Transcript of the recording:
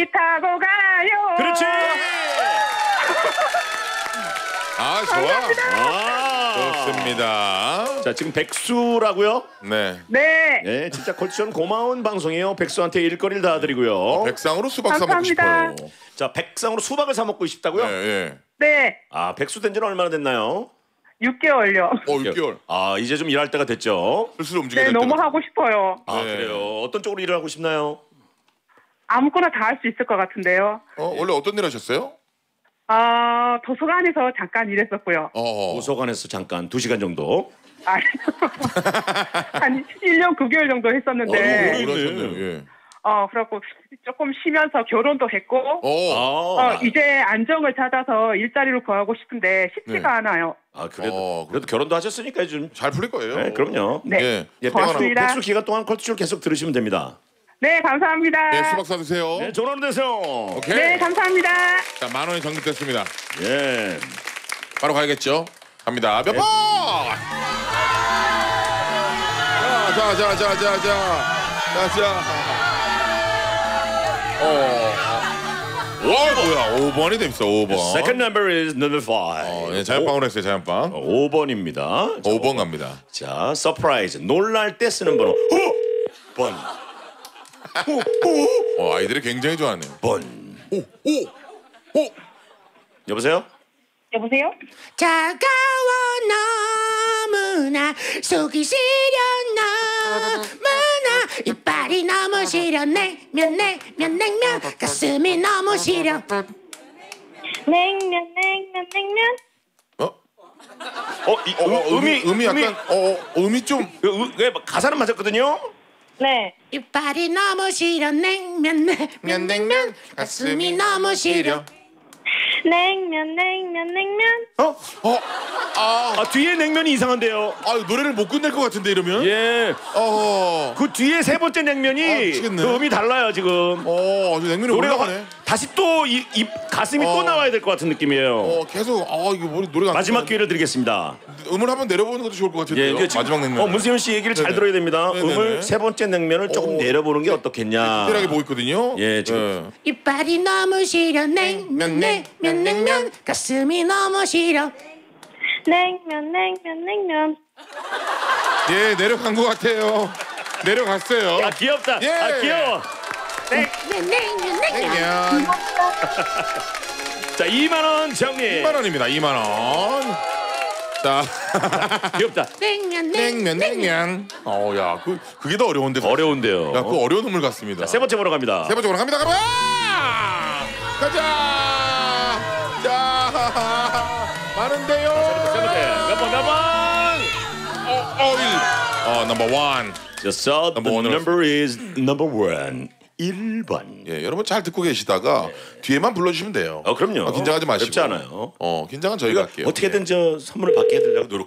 배 타고 가요. 그렇지. 아, 좋아. 아, 좋습니다. 자, 지금 백수라고요? 네. 네. 네, 진짜 콜치전 고마운 방송이에요. 백수한테 일거리를 다 드리고요. 백상으로 수박 사 먹고 감사합니다. 싶어요. 자, 백상으로 수박을 사 먹고 싶다고요? 네, 예. 네. 아, 백수 된 지는 얼마나 됐나요? 6개월요. 6개월. 아, 이제 좀 일할 때가 됐죠. 슬슬 움직여야 네, 될 너무 때가. 하고 싶어요. 아, 네. 그래요. 어떤 쪽으로 일을 하고 싶나요? 아무거나 다 할 수 있을 것 같은데요. 원래 어떤 일 하셨어요? 도서관에서 잠깐 일했었고요. 도서관에서 잠깐 2시간 정도. 아, 한 1년 9개월 정도 했었는데, 네. 오래 하셨네요. 예. 그래갖고 조금 쉬면서 결혼도 했고, 아, 이제 안정을 찾아서 일자리를 구하고 싶은데 쉽지가 않아요. 아 그래도 결혼도 하셨으니까 좀. 잘 풀릴 거예요. 네, 그럼요. 네. 예. 고맙습니다. 백수 기간 동안 컬투쇼를 계속 들으시면 됩니다. 네, 감사합니다. 네, 수박 사드세요. 네, 전화로 되세요. 오케이. 네, 감사합니다. 자, 10,000원이 적립됐습니다. 예. 바로 가야겠죠? 갑니다. 몇 번! 와, 뭐야? 5번이 됩니다. 5번. Second number is number 5. 예, 자연빵으로 했어요. 자연빵. 5번입니다. 5번 갑니다. 자, 서프라이즈. 놀랄 때 쓰는 번호. 번. 아이들이 굉장히 좋아하네요. 번. 오. 여보세요? 여보세요? 차가워 너무나 속이 시려 너무나 이빨이 너무 시려 냉면 가슴이 너무 시려 냉면. 음이 약간 음이 좀 가사는 맞았거든요. 네. 이빨이 너무 시려 냉면 가슴이 너무 시려 냉면. 뒤에 냉면이 이상한데요. 노래를 못 끝낼 것 같은데 이러면? 예. 그 뒤에 세 번째 냉면이 미치겠네. 그 음이 달라요 지금. 아주 냉면이 노래가 올라가네. 다시 또 이 가슴이 또 나와야 될 것 같은 느낌이에요. 계속 이거 노래가 안 마지막 끝나네. 기회를 드리겠습니다. 음을 한번 내려보는 것도 좋을 것 같은데요. 이게 지금 마지막 냉면. 문세윤 씨 얘기를 잘 네네. 들어야 됩니다. 네네네. 음을 세 번째 냉면을 조금 내려보는 게 어떻겠냐. 특별하게 보고 있거든요. 예, 지금. 이빨이 너무 시려 냉면 가슴이 너무 시려 냉면. 예, 내려간 것 같아요. 내려갔어요. 아 귀엽다. 예. 아 귀여워. 냉면 냉면. 자 2만 원 정리. 2만 원입니다. 2만 원. 자, 귀엽다. 냉면. 야, 그게 더 어려운데. 어려운데요. 야, 그 어려운 음을 갔습니다. 세 번째 보러 갑니다. 세 번째 로 갑니다. 가자. 자, 많은데요. 세 번째. 몇 번? 넘버 원. Just saw the Number one. number is number 1. 1번. 예, 여러분 잘 듣고 계시다가 뒤에만 불러주시면 돼요. 그럼요. 긴장하지 마시고. 어렵지 않아요. 긴장은 저희가 할게요. 어떻게든 저 선물을 받게 해드리려고 노력.